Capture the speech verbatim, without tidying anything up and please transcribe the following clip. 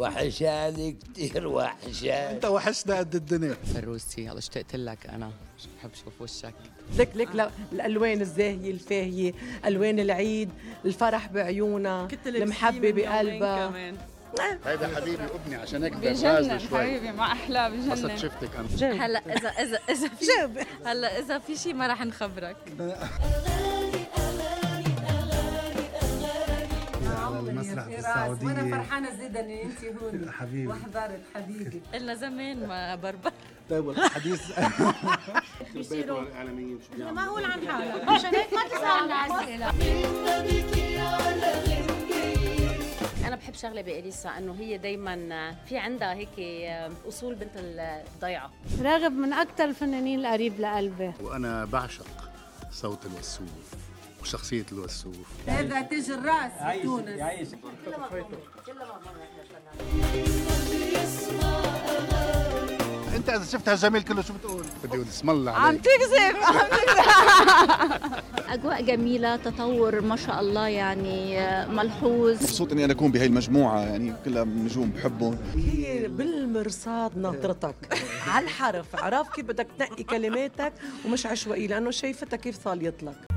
وحشاني كتير وحشاني. انت وحشنا قد الدنيا. فروسي هلا اشتقت لك انا، بحب اشوف وشك. لك لك آه. الالوان الزاهيه الفاهيه، الوان العيد، الفرح بعيونها، المحبه بقلبها. هيدا حبيبي ابني عشان هيك بجنن حبيبي، ما احلى بجنن. قصة شفتك انا. هلا اذا اذا اذا في هلا اذا في شيء ما راح نخبرك. على المسرح بالسعودية، وانا فرحانه جدا ان انت هون حبيبي وحضرت حبيبي. إلنا زمان ما بربر. طيب الحديث بيصيروا الاعلاميين شو معقول عن حالك، عشان هيك ما تسالنا اسئله. أنا بحب شغلة بإليسا إنه هي دايماً في عندها هيك أصول بنت الضيعة. راغب من أكثر الفنانين القريب لقلبي، وانا بعشق صوت الوسوف وشخصية الوسوف. هذا تاج الراس بتونس. يعيش. انت اذا شفتها جميل كله شو بتقول؟ بدي اقول اسم الله عليك. عم تكذب عم تكذب. أجواء جميلة، تطور ما شاء الله يعني ملحوظ. مبسوط إني أنا أكون بهاي المجموعة، يعني كلها نجوم بحبهم. هي بالمرصاد ناطرتك على الحرف، عرف كيف بدك تنقي كلماتك ومش عشوائي، لأنه شايفتها كيف صاليت لك.